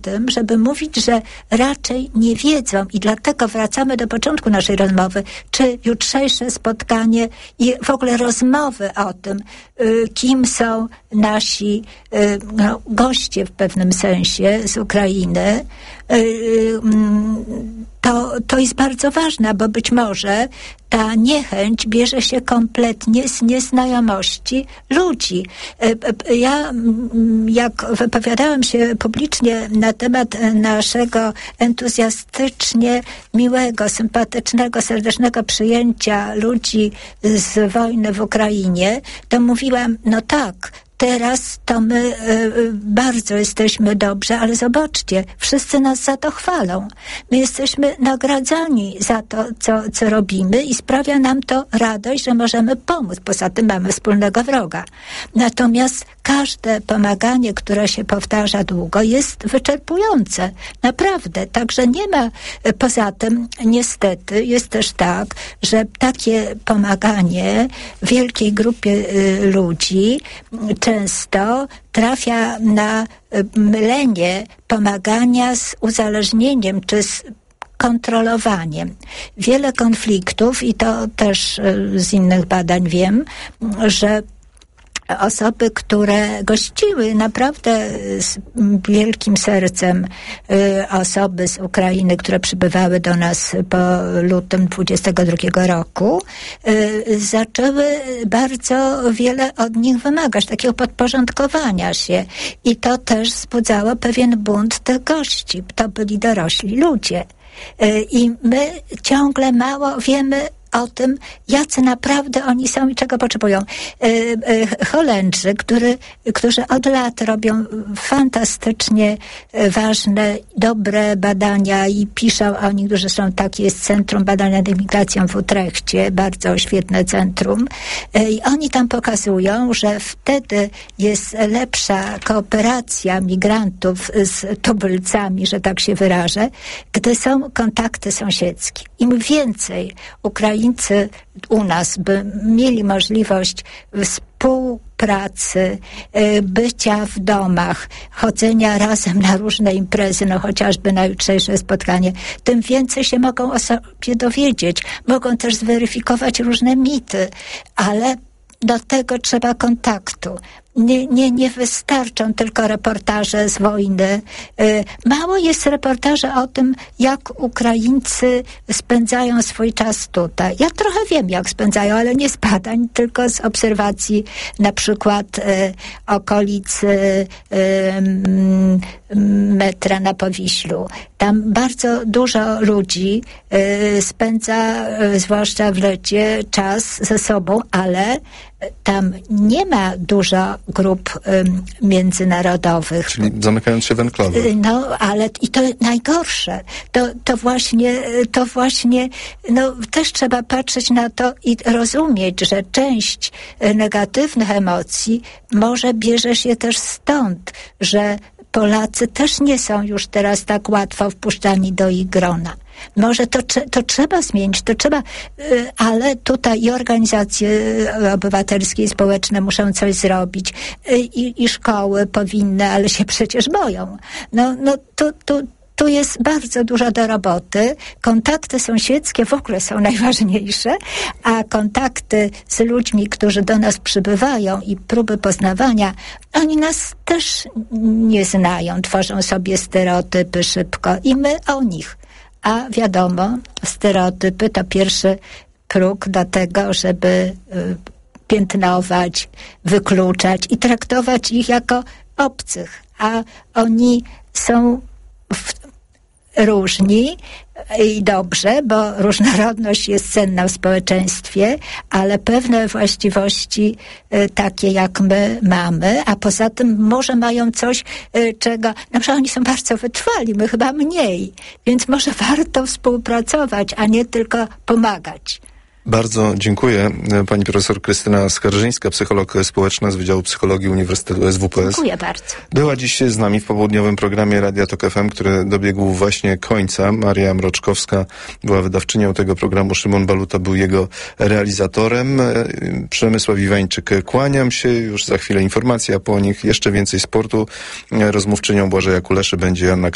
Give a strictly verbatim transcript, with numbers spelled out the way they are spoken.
tym, żeby mówić, że raczej nie wiedzą i dlatego wracamy do początku naszej rozmowy, czy jutrzejsze spotkanie i w ogóle rozmowy o tym, kim są nasi no, goście w pewnym sensie z Ukrainy, to, to jest bardzo ważne, bo być może ta niechęć bierze się kompletnie z nieznajomości ludzi. Ja, jak wypowiadałam się publicznie na temat naszego entuzjastycznie miłego, sympatycznego, serdecznego przyjęcia ludzi z wojny w Ukrainie, to mówiłam, no tak, teraz to my y, bardzo jesteśmy dobrze, ale zobaczcie, wszyscy nas za to chwalą. My jesteśmy nagradzani za to, co, co robimy i sprawia nam to radość, że możemy pomóc. Poza tym mamy wspólnego wroga. Natomiast każde pomaganie, które się powtarza długo, jest wyczerpujące. Naprawdę. Także nie ma, poza tym niestety jest też tak, że takie pomaganie wielkiej grupie y, ludzi często trafia na mylenie pomagania z uzależnieniem czy z kontrolowaniem. Wiele konfliktów, i to też z innych badań wiem, że osoby, które gościły naprawdę z wielkim sercem y, osoby z Ukrainy, które przybywały do nas po lutym dwudziestego drugiego roku, y, zaczęły bardzo wiele od nich wymagać, takiego podporządkowania się. I to też wzbudzało pewien bunt tych gości. To byli dorośli ludzie. Y, I my ciągle mało wiemy o tym, jacy naprawdę oni są i czego potrzebują. E, e, Holendrzy, który, którzy od lat robią fantastycznie ważne, dobre badania i piszą o nich, zresztą tak jest Centrum Badania nad Imigracją w Utrechcie, bardzo świetne centrum. E, I oni tam pokazują, że wtedy jest lepsza kooperacja migrantów z tubylcami, że tak się wyrażę, gdy są kontakty sąsiedzkie. Im więcej Ukraińcy u nas by mieli możliwość współpracy, bycia w domach, chodzenia razem na różne imprezy, no chociażby na jutrzejsze spotkanie, tym więcej się mogą o sobie dowiedzieć. Mogą też zweryfikować różne mity, ale do tego trzeba kontaktu. Nie, nie, nie wystarczą tylko reportaże z wojny. Mało jest reportaży o tym, jak Ukraińcy spędzają swój czas tutaj. Ja trochę wiem, jak spędzają, ale nie z badań, tylko z obserwacji na przykład e, okolicy e, metra na Powiślu. Tam bardzo dużo ludzi e, spędza, e, zwłaszcza w lecie, czas ze sobą, ale tam nie ma dużo grup um, międzynarodowych. Czyli zamykając się w enklawy. No, ale i to najgorsze. To, to właśnie, to właśnie, no, też trzeba patrzeć na to i rozumieć, że część negatywnych emocji może bierze się też stąd, że Polacy też nie są już teraz tak łatwo wpuszczani do ich grona. Może to, to trzeba zmienić, to trzeba, ale tutaj i organizacje obywatelskie i społeczne muszą coś zrobić i, i szkoły powinny, ale się przecież boją. No, no to, to, tu jest bardzo dużo do roboty. Kontakty sąsiedzkie w ogóle są najważniejsze, a kontakty z ludźmi, którzy do nas przybywają i próby poznawania, oni nas też nie znają, tworzą sobie stereotypy szybko i my o nich. A wiadomo, stereotypy to pierwszy próg do tego, żeby y, piętnować, wykluczać i traktować ich jako obcych. A oni są w, różni i dobrze, bo różnorodność jest cenna w społeczeństwie, ale pewne właściwości y, takie jak my mamy, a poza tym może mają coś, y, czego, na przykład oni są bardzo wytrwali, my chyba mniej, więc może warto współpracować, a nie tylko pomagać. Bardzo dziękuję. Pani profesor Krystyna Skarżyńska, psycholog społeczna z Wydziału Psychologii Uniwersytetu S W P S. Dziękuję bardzo. Była dziś z nami w popołudniowym programie Radia Tok F M, który dobiegł właśnie końca. Maria Mroczkowska była wydawczynią tego programu, Szymon Baluta był jego realizatorem. Przemysław Iwańczyk, kłaniam się. Już za chwilę informacja po nich. Jeszcze więcej sportu. Rozmówczynią Błażeja Kuleszy będzie Joanna